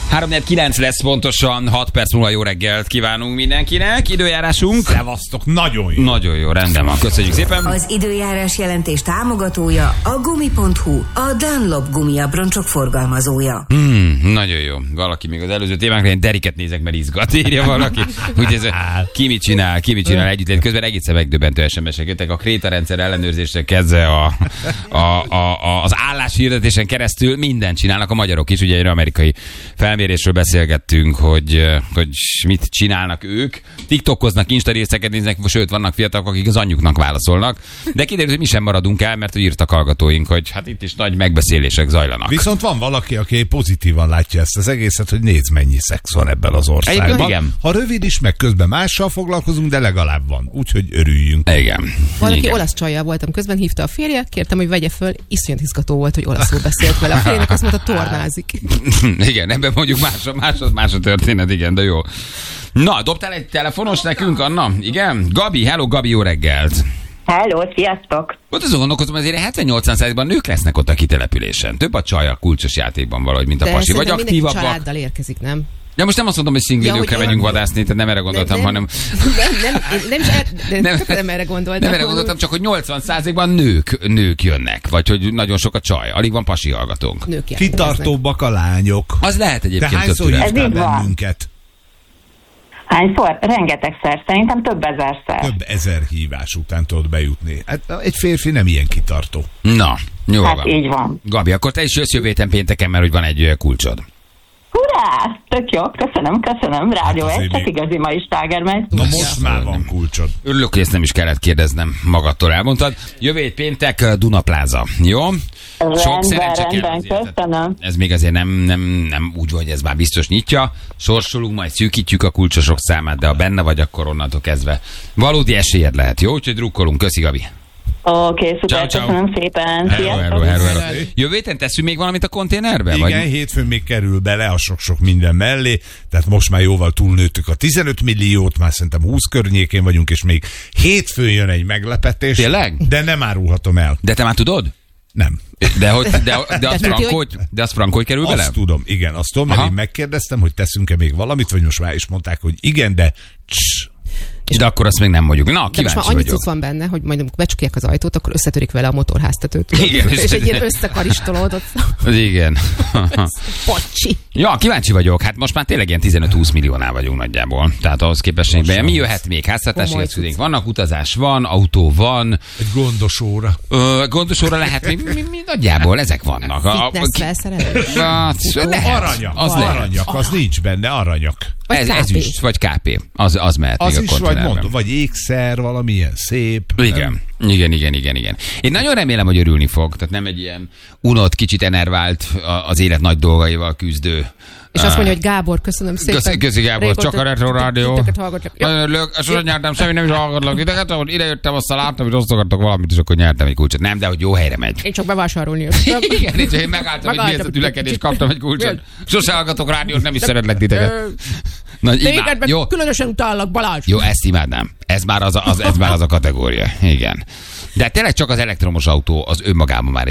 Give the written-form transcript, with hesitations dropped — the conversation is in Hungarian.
3-9 lesz pontosan, 6 perc múlva jó reggelt kívánunk mindenkinek. Időjárásunk. Szevasztok, nagyon jó. Nagyon jó, rendben van. Köszönjük szépen. Az időjárás jelentés támogatója a Gumi.hu, a Dunlop gumiabroncsok forgalmazója. Nagyon jó. Valaki még az előző témánkra én Deriket nézek, mert izgat, írja valaki. Úgy ez, ki mit csinál együtt. Közben egészen megdöbbentő SMS-ek jöttek a krétarendszer ellenőrzésre kezdve az álláshirdetésen keresztül mindent csinálnak a magyarok is. Ugye egy amerikai felmérésről beszélgettünk, hogy mit csinálnak ők. TikTokoznak, Insta részeket néznek, sőt vannak fiatalok, akik az anyjuknak válaszolnak. De kiderült, hogy mi sem maradunk el, mert írtak hallgatóink, hogy hát itt is nagy megbeszélések zajlanak. Viszont van valaki, aki pozitívan látja ezt az egészet, hogy nézd, mennyi szex van ebben az országban. Igen. Ha rövid is, meg közben mással foglalkozunk, de legalább van. Úgyhogy örüljünk. Igen. Valaki olasz csajjal voltam, közben hívta a férje, kértem, hogy vegye föl, iszonyat izgató volt, hogy olaszul beszélt vele. A férjének azt mondta, tornázik. Igen, ebben mondjuk más a történet, igen, de jó. Na, dobtál egy telefonos nekünk, Anna? Igen? Gabi, hello Gabi, jó reggelt! Hello, sziasztok! Ott azon gondolkozom, azért 78%-ban nők lesznek ott a kitelepülésen. Több a csaj a kulcsos játékban valahogy, mint a pasi. Vagy aktívabbak. Családdal érkezik, nem? Ja, most nem azt mondom, hogy szinglinőkre megyünk vadászni, tehát nem erre gondoltam, hanem... Nem erre gondoltam. Nem erre gondoltam, csak hogy 80%-ban nők jönnek, vagy hogy nagyon sok a csaj. Alig van pasi hallgatónk. Kitartóbbak a lányok. Az lehet egyébként. De hányszor hívtál van. bennünket? Hányszor? Rengetegszer, szerintem több ezerszer. Több ezer hívás után tudod bejutni. Hát egy férfi nem ilyen kitartó. Na, jó Hát van. így van. Gabi, akkor te is jössz jövő héten pénteken, mert hogy van egy kulcsod. Hurrá! Tök jó, köszönöm. Rádió Hát egy, csak igazi ma is táger megy. Na most már van kulcsod. Örülök, hogy ezt nem is kellett kérdeznem, magadtól elmondtad. Jövő hét péntek Dunapláza, jó? Sok szerencse kell Rendben, azért. köszönöm. Ez még azért nem úgy van, hogy ez már biztos nyitja. Sorsolunk, majd szűkítjük a kulcsosok számát, de ha benne vagy, akkor onnantól kezdve valódi esélyed lehet, jó? Úgyhogy drukkolunk. Köszi, Gabi. Oké, szuper, Ciao. köszönöm szépen. Hello. Sziasztok! Jövő héten teszünk még valamit a konténerbe? Igen, hétfőn még kerül bele a sok-sok minden mellé, tehát most már jóval túlnőttük a 15 milliót, már szerintem 20 környékén vagyunk, és még hétfőn jön egy meglepetés. Tényleg? De nem árulhatom el. De te már tudod? Nem. De az frank, hogy kerül bele? Azt tudom, igen, azt tudom, mert én megkérdeztem, hogy teszünk-e még valamit, vagy most már is mondták, hogy igen, de De akkor azt még nem mondjuk. Na, de most már annyi cucc van benne, hogy majd amikor becsukják az ajtót, akkor összetörik vele a motorháztetőt. Igen, és egy ilyen összekaristolódott. Igen. Pocsi. Ja, kíváncsi vagyok. Hát most már tényleg ilyen 15-20 milliónál vagyunk nagyjából. Tehát ahhoz képest mi jöhet még? Háztartási eszközénk vannak, utazás van, autó van. Egy gondos óra. Gondos óra lehet, mi nagyjából ezek vannak. Fitness felszerelés. Aranyak, az nincs benne, aranyak. Ez ezüst, vagy KP. Az mehet az még a is, konténerben. vagy ékszer, valamilyen szép. Igen. Én nagyon remélem, hogy örülni fog. Tehát nem egy ilyen unott, kicsit enervált, az élet nagy dolgaival küzdő. És azt mondja, hogy Gábor, köszönöm szépen. Köszi Gábor, csak a Retro Rádió. Titeket hallgatlak. Nagyon örülök, sosem nyertem, semmi nem is hallgatlak titeket, ahol ide jöttem, aztán láttam, hogy osztogattak valamit, és akkor nyertem egy kulcsot. Nem, de hogy jó helyre megy. Én csak bevásárolni jöttem. Igen, én megálltam egy miért ülekedést, kaptam egy kulcsot. Sose hallgatok rádiót, nem is szeretlek titeket. Téged különösen utállak, Balázs. Jó, ezt imádnám. Ez már az a kategória. Igen. De tényleg csak az elektromos autó az önmagában már